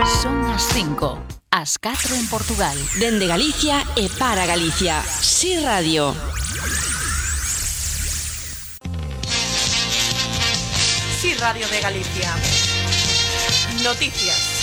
Son as 5, as 4 en Portugal. Dende Galicia e para Galicia. Si Radio. Si Radio de Galicia. Noticias.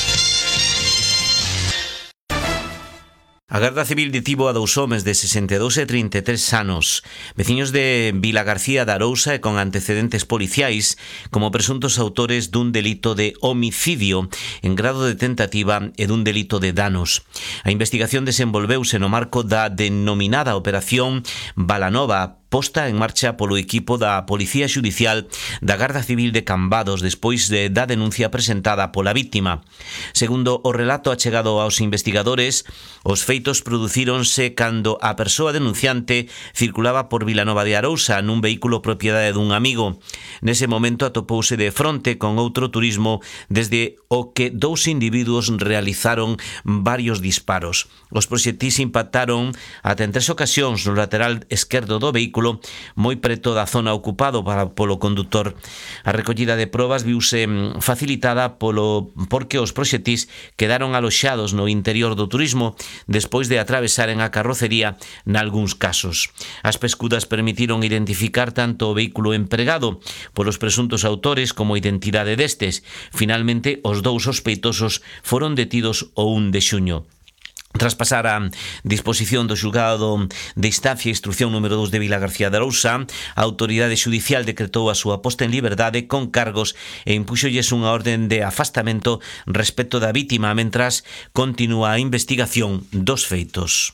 A Garda Civil detivo a 2 homes de 62 e 33 anos, veciños de Vilagarcía de Arousa e con antecedentes policiais como presuntos autores dun delito de homicidio en grado de tentativa e dun delito de danos. A investigación desenvolveuse no marco da denominada Operación Balanova, posta en marcha polo equipo da Policía Xudicial da Garda Civil de Cambados despois da denuncia presentada pola vítima. Segundo o relato achegado aos investigadores, os feitos producíronse cando a persoa denunciante circulaba por Vilanova de Arousa nun vehículo propiedade dun amigo. Nese momento atopouse de fronte con outro turismo desde o que 2 individuos realizaron varios disparos. Os proxectis impactaron ata en 3 ocasións no lateral esquerdo do vehículo moi preto da zona ocupado polo condutor. A recollida de probas viuse facilitada porque os proxectis quedaron aloxados no interior do turismo despois de atravesaren a carrocería nalgúns casos. As pescudas permitiron identificar tanto o vehículo empregado polos presuntos autores como a identidade destes. Finalmente, os 2 sospeitosos foron detidos o 1 de xuño. Tras pasar a disposición do xulgado de instancia e instrucción número 2 de Vilagarcía de Arousa, a autoridade xudicial decretou a súa posta en liberdade con cargos e impúxolles unha orden de afastamento respecto da vítima mentras continúa a investigación dos feitos.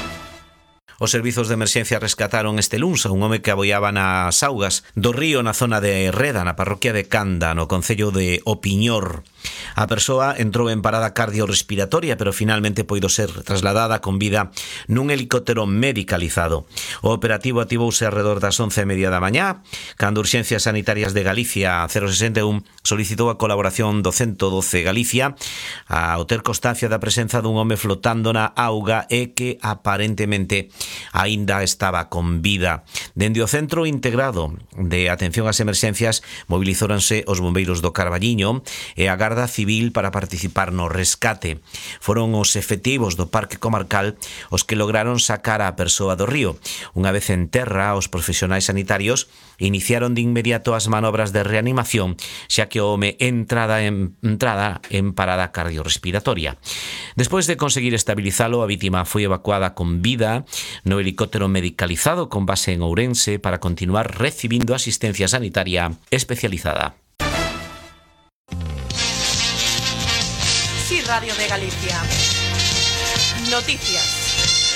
Os servizos de emerxencia rescataron este luns a un home que aboiaba nas augas do río na zona de Reda, na parroquia de Canda, no concello de Opiñor. A persoa entrou en parada cardiorrespiratoria, pero finalmente poido ser trasladada con vida nun helicóptero medicalizado. O operativo ativouse alrededor das 11:30 da mañá, cando Urxencias Sanitarias de Galicia 061 solicitou a colaboración do 112 Galicia ao ter constancia da presenza dun home flotando na auga e que aparentemente aínda estaba con vida. Dende o Centro Integrado de Atención ás Emerxencias mobilizóranse os bombeiros do Carballiño e a Garda Civil para participar no rescate. Foron os efectivos do Parque Comarcal os que lograron sacar a persoa do río. Unha vez en terra, os profesionais sanitarios iniciaron de inmediato as manobras de reanimación, xa que o home entrada en parada cardiorrespiratoria. Despois de conseguir estabilizalo, a vítima foi evacuada con vida no helicóptero medicalizado con base en Ourense para continuar recibindo asistencia sanitaria especializada. Si Radio de Galicia. Noticias.